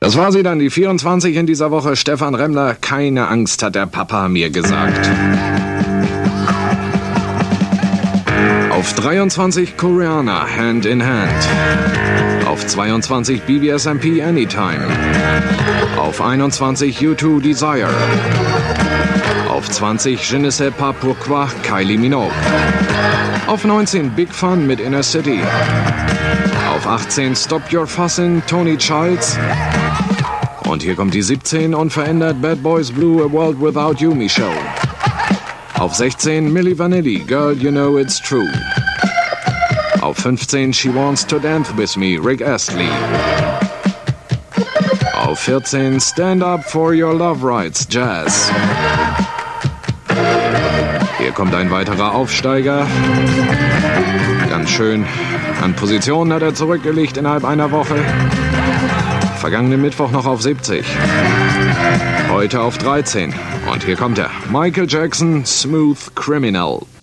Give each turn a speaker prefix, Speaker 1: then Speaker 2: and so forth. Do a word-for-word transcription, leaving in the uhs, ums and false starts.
Speaker 1: Das war sie dann, die vierundzwanzig in dieser Woche. Stefan Remmler, keine Angst, hat der Papa mir gesagt. Auf dreiundzwanzig Koreaner, Hand in Hand. Auf zweiundzwanzig B B S M P, Anytime. Auf einundzwanzig U zwei, Desire. Auf zwanzig Je ne sais pas pourquoi, Kylie Minogue. Auf neunzehn Big Fun mit Inner City. Auf achtzehn Stop Your Fussin', Tony Childs. Und hier kommt die siebzehn, unverändert Bad Boys Blue, A World Without You, Michelle. Auf sechzehn Milli Vanilli, Girl You Know It's True. Auf fünfzehn She Wants to Dance With Me, Rick Astley. Auf vierzehn Stand Up For Your Love Rights, Jazz. Hier kommt ein weiterer Aufsteiger. Ganz schön an Positionen hat er zurückgelegt innerhalb einer Woche. Vergangenen Mittwoch noch auf siebzig. Heute auf dreizehn. Und hier kommt er. Michael Jackson, Smooth Criminal.